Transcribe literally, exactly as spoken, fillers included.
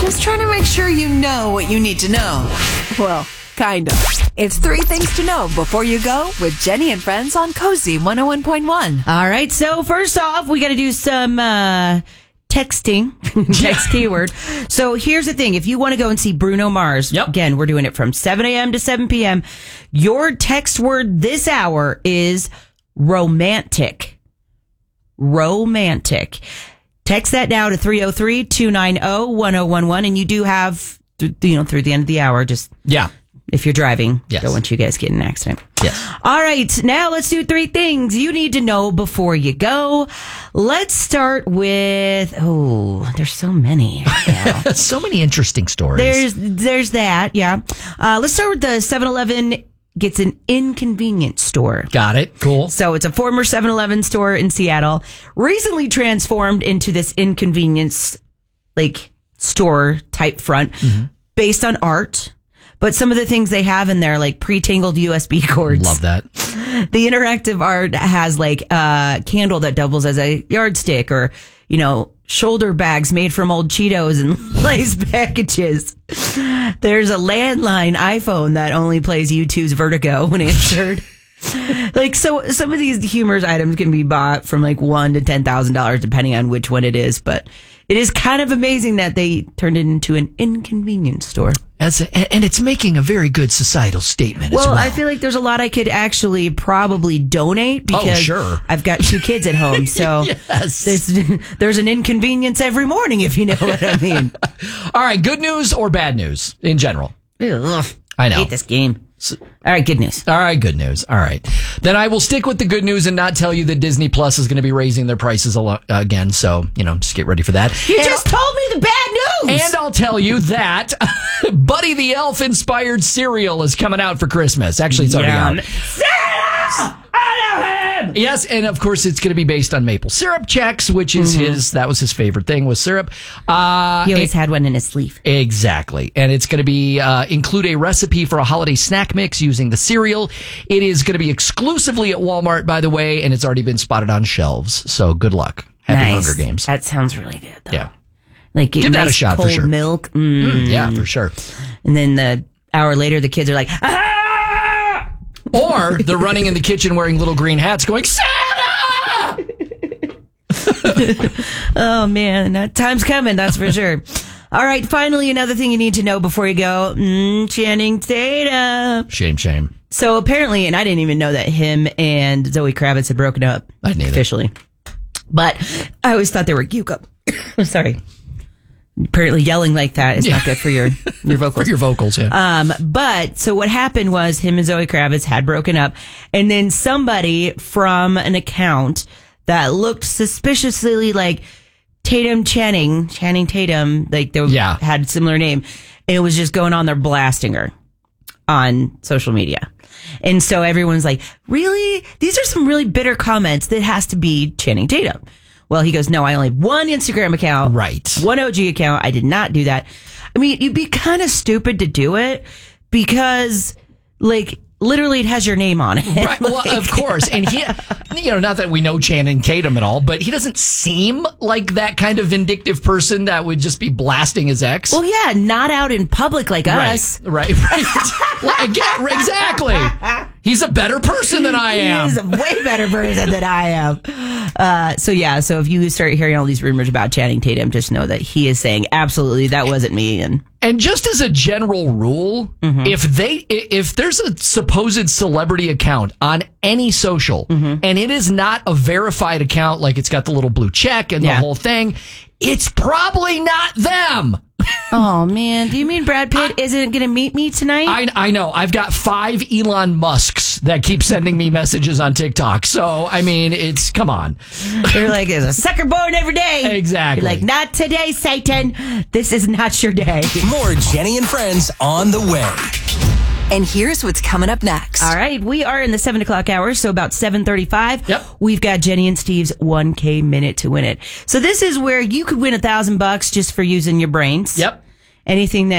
Just trying to make sure you know what you need to know. Well, kind of. It's three things to know before you go with Jenny and Friends on Cozy one oh one point one. All right, so first off, we got to do some uh, texting, text keyword. So here's the thing. If you want to go and see Bruno Mars, yep. again, we're doing it from seven a.m. to seven p.m. Your text word this hour is romantic. Romantic. Text that now to three oh three, two nine oh, one oh one one. And you do have, you know, through the end of the hour, just... Yeah. If you're driving, yes. Don't want you guys get in an accident. Yes. All right, now let's do three things you need to know before you go. Let's start with, oh, there's so many. Yeah. So many interesting stories. There's there's that, yeah. Uh, let's start with the seven eleven gets an inconvenience store. Got it. Cool. So it's a former seven eleven store in Seattle, recently transformed into this inconvenience like store type front mm-hmm. based on art. But some of the things they have in there, like pre-tangled U S B cords. Love that. The interactive art has like a candle that doubles as a yardstick, or, you know, shoulder bags made from old Cheetos and Lay's packages. There's a landline iPhone that only plays U two's Vertigo when answered. Like, so some of these humorous items can be bought from like one to ten thousand dollars depending on which one it is, but it is kind of amazing that they turned it into an inconvenience store. As a, and it's making a very good societal statement well, as well. I feel like there's a lot I could actually probably donate because oh, sure. I've got two kids at home. So yes. there's, there's an inconvenience every morning, if you know what I mean. All right, good news or bad news in general? Ugh, I know. I hate this game. All right, good news. All right, good news. All right. Then I will stick with the good news and not tell you that Disney Plus is going to be raising their prices a lot, uh, again. So, you know, just get ready for that. You and just told me the bad news. And I'll tell you that Buddy the Elf inspired cereal is coming out for Christmas. Actually, it's already yeah. out. Santa! I know him! Yes, and of course it's going to be based on maple syrup checks, which is mm-hmm. his, that was his favorite thing was syrup. Uh, he always it, had one in his sleeve. Exactly. And it's going to be, uh, include a recipe for a holiday snack mix using the cereal. It is going to be exclusively at Walmart, by the way, and it's already been spotted on shelves. So good luck. Happy nice. Hunger Games. That sounds really good, though. Yeah. Like, give nice that a shot cold for sure. Milk. Mm. Mm, yeah, for sure. And then the hour later, the kids are like, ah! Or they're running in the kitchen wearing little green hats going, Santa! Oh, man. That time's coming, that's for sure. All right, finally, another thing you need to know before you go. Mm, Channing Tatum. Shame, shame. So apparently, and I didn't even know that him and Zoe Kravitz had broken up I didn't officially. But I always thought they were geek up. Sorry. Apparently yelling like that is yeah. not good for your, your vocals. For your vocals, yeah. Um, but, so what happened was him and Zoe Kravitz had broken up, and then somebody from an account that looked suspiciously like Tatum Channing, Channing Tatum, like they yeah. had a similar name, and it was just going on there blasting her on social media. And so everyone's like, really? These are some really bitter comments. That has to be Channing Tatum. Well, he goes, no, I only have one Instagram account. Right. One O G account. I did not do that. I mean, you'd be kind of stupid to do it because, like, literally it has your name on it. Right. Well, like, of course. And he, you know, not that we know Channing Tatum at all, but he doesn't seem like that kind of vindictive person that would just be blasting his ex. Well, yeah, not out in public like right, us. Right, right. Well, again, exactly. He's a better person than I am. He's a way better person than I am. Uh, so, yeah, so if you start hearing all these rumors about Channing Tatum, just know that he is saying, absolutely, that wasn't me. And And just as a general rule, mm-hmm. if they if there's a supposed celebrity account on any social mm-hmm. and it is not a verified account, like it's got the little blue check and yeah. the whole thing, it's probably not them. Oh, man. Do you mean Brad Pitt I, isn't going to meet me tonight? I, I know. I've got five Elon Musks that keep sending me messages on TikTok. So, I mean, it's, come on. They're like, there's a sucker born every day. Exactly. You're like, not today, Satan. This is not your day. More Jenny and Friends on the way. And here's what's coming up next. All right. We are in the seven o'clock hour, so about seven thirty-five. Yep. We've got Jenny and Steve's one K minute to win it. So this is where you could win a thousand bucks just for using your brains. Yep. Anything that